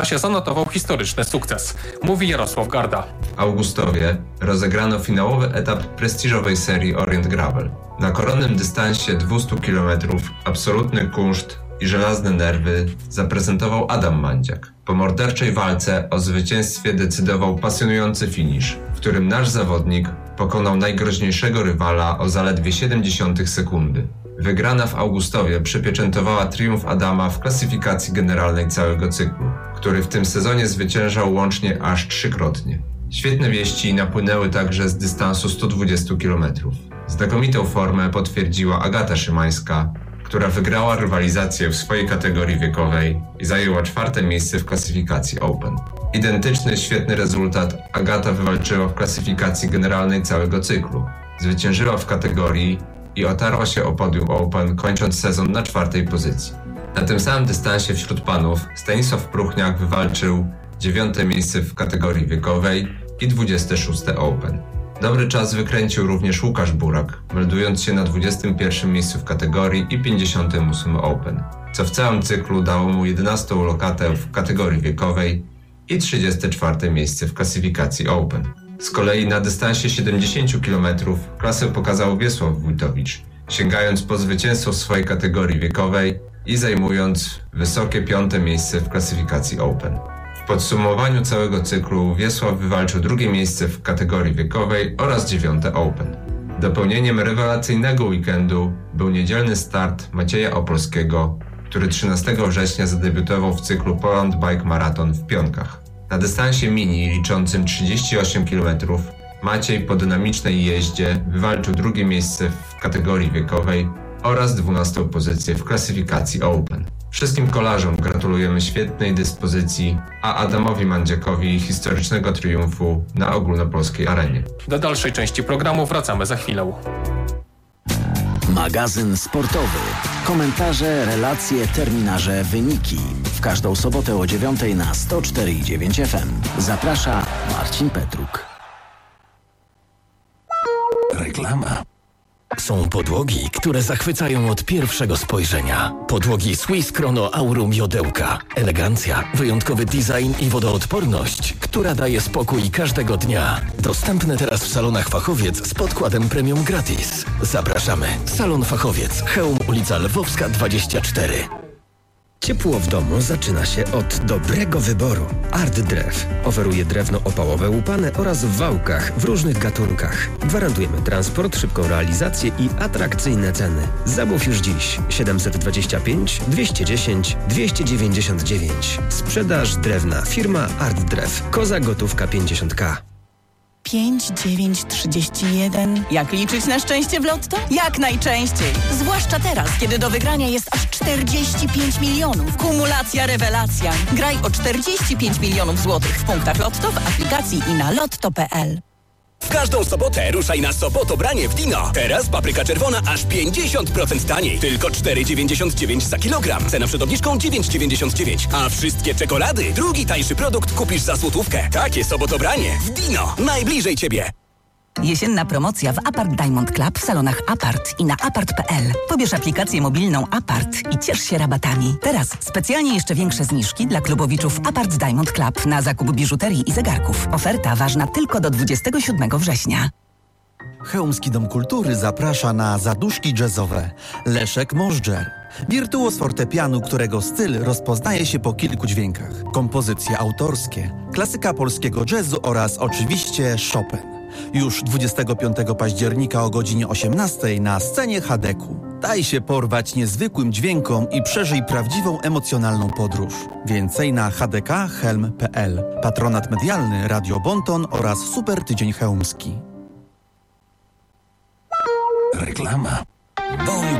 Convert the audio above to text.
dystansie zanotował historyczny sukces, mówi Jarosław Garda. W Augustowie rozegrano finałowy etap prestiżowej serii Orient Gravel. Na koronnym dystansie 200 km absolutny kunszt i żelazne nerwy zaprezentował Adam Mandziak. Po morderczej walce o zwycięstwie decydował pasjonujący finisz, w którym nasz zawodnik pokonał najgroźniejszego rywala o zaledwie 0,7 sekundy. Wygrana w Augustowie przypieczętowała triumf Adama w klasyfikacji generalnej całego cyklu, który w tym sezonie zwyciężał łącznie aż 3-krotnie. Świetne wieści napłynęły także z dystansu 120 km. Znakomitą formę potwierdziła Agata Szymańska, która wygrała rywalizację w swojej kategorii wiekowej i zajęła 4. miejsce w klasyfikacji Open. Identyczny, świetny rezultat Agata wywalczyła w klasyfikacji generalnej całego cyklu. Zwyciężyła w kategorii i otarła się o podium Open, kończąc sezon na 4. pozycji. Na tym samym dystansie wśród panów Stanisław Pruchniak wywalczył 9. miejsce w kategorii wiekowej i 26. Open. Dobry czas wykręcił również Łukasz Burak, meldując się na 21. miejscu w kategorii i 58. Open, co w całym cyklu dało mu 11. lokatę w kategorii wiekowej i 34. miejsce w klasyfikacji Open. Z kolei na dystansie 70 km klasę pokazał Wiesław Wójtowicz, sięgając po zwycięstwo w swojej kategorii wiekowej i zajmując wysokie 5. miejsce w klasyfikacji Open. W podsumowaniu całego cyklu Wiesław wywalczył 2. miejsce w kategorii wiekowej oraz 9. Open. Dopełnieniem rewelacyjnego weekendu był niedzielny start Macieja Opolskiego, który 13 września zadebiutował w cyklu Poland Bike Marathon w Pionkach. Na dystansie mini liczącym 38 km Maciej po dynamicznej jeździe wywalczył 2. miejsce w kategorii wiekowej oraz 12. pozycję w klasyfikacji Open. Wszystkim kolarzom gratulujemy świetnej dyspozycji, a Adamowi Mandziakowi historycznego triumfu na ogólnopolskiej arenie. Do dalszej części programu wracamy za chwilę. Magazyn sportowy. Komentarze, relacje, terminarze, wyniki. W każdą sobotę o 9:00 na 104,9 FM. Zaprasza Marcin Petruk. Reklama. Są podłogi, które zachwycają od pierwszego spojrzenia. Podłogi Swiss Chrono Aurum Jodełka. Elegancja, wyjątkowy design i wodoodporność, która daje spokój każdego dnia. Dostępne teraz w salonach Fachowiec z podkładem premium gratis. Zapraszamy. Salon Fachowiec. Chełm, ulica Lwowska 24. Ciepło w domu zaczyna się od dobrego wyboru. Art Drew oferuje drewno opałowe łupane oraz w wałkach w różnych gatunkach. Gwarantujemy transport, szybką realizację i atrakcyjne ceny. Zamów już dziś 725 210 299. Sprzedaż drewna. Firma Art Drew. Koza gotówka 50k. 5, 9, 31. Jak liczyć na szczęście w Lotto? Jak najczęściej. Zwłaszcza teraz, kiedy do wygrania jest aż 45 milionów. Kumulacja rewelacja. Graj o 45 milionów złotych w punktach Lotto, w aplikacji i na lotto.pl. W każdą sobotę ruszaj na Sobotobranie w Dino. Teraz papryka czerwona aż 50% taniej. Tylko 4,99 za kilogram. Cena przed obniżką 9,99. A wszystkie czekolady, drugi tańszy produkt kupisz za złotówkę. Takie Sobotobranie w Dino. Najbliżej Ciebie. Jesienna promocja w Apart Diamond Club w salonach Apart i na apart.pl. Pobierz aplikację mobilną Apart i ciesz się rabatami. Teraz specjalnie jeszcze większe zniżki dla klubowiczów Apart Diamond Club na zakup biżuterii i zegarków. Oferta ważna tylko do 27 września. Chełmski Dom Kultury zaprasza na zaduszki jazzowe. Leszek Możdżer. Wirtuoz fortepianu, którego styl rozpoznaje się po kilku dźwiękach. Kompozycje autorskie, klasyka polskiego jazzu oraz oczywiście Chopin. Już 25 października o godzinie 18 na scenie Hadeku. Daj się porwać niezwykłym dźwiękom i przeżyj prawdziwą emocjonalną podróż. Więcej na hdkhelm.pl. Patronat medialny Radio Bonton oraz Super Tydzień Chełmski. Reklama. Bon